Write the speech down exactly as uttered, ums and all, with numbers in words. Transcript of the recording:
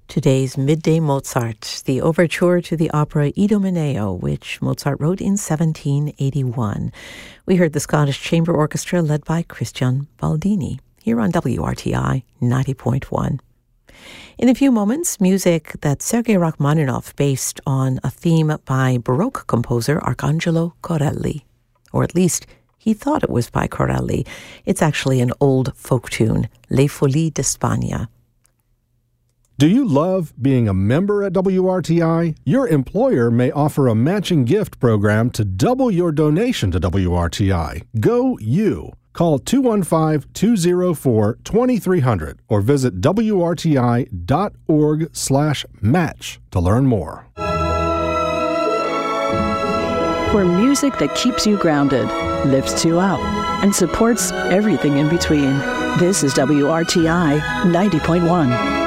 Today's Midday Mozart, the overture to the opera Idomeneo, which Mozart wrote in seventeen eighty-one. We heard the Scottish Chamber Orchestra led by Christian Baldini, here on W R T I ninety point one. In a few moments, music that Sergei Rachmaninoff based on a theme by Baroque composer Arcangelo Corelli. Or at least, he thought it was by Corelli. It's actually an old folk tune, Les Folies d'Espagne. Do you love being a member at W R T I? Your employer may offer a matching gift program to double your donation to W R T I. Go you! Call two one five, two oh four, two three zero zero or visit W R T I dot org slash match to learn more. For music that keeps you grounded, lifts you up, and supports everything in between, this is W R T I ninety point one.